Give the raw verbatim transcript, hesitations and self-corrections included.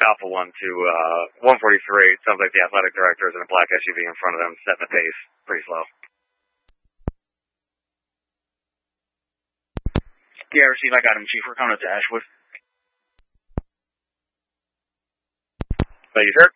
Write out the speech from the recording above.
Alpha one to uh, one forty-three. It sounds like the athletic director is in a black S U V in front of them, setting the pace pretty slow. Yeah, receive, I got him, Chief. We're coming up to Ashwood. Thank you, sir.